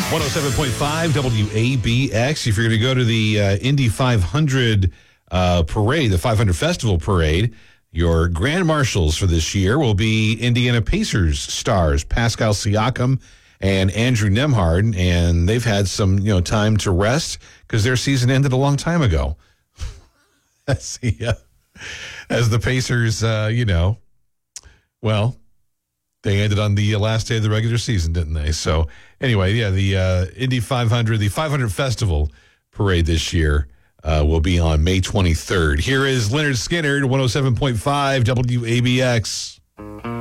107.5 WABX. If you're going to go to the Indy 500 parade, the 500 Festival Parade, your grand marshals for this year will be Indiana Pacers stars Pascal Siakam and Andrew Nembhard, and they've had some time to rest because their season ended a long time ago. As the Pacers, they ended on the last day of the regular season, didn't they? So anyway, the Indy 500, the 500 Festival Parade this year will be on May 23rd. Here is Leonard Skinner, 107.5 WABX.